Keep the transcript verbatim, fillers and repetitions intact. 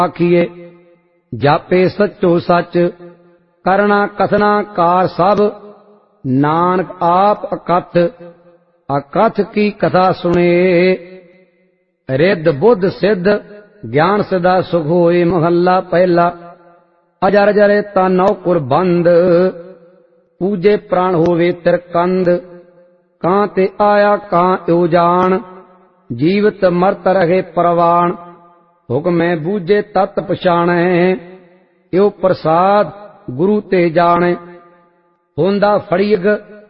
आखिए जापे सचो सच करना कथना कार सब नानक आप अकथ अकथ की कथा सुने रिद्ध बुद्ध सिद्ध ज्ञान सदा सुख होए महला पहला अजर जरे तन कुरबंद पूजे प्राण होवे तिरकंद कां ते आया कां यो जान जीवत मरत रहे परवान हुक्म बूझे तत् पछाणै यो प्रसाद गुरु ते जाने होंदा फड़ीग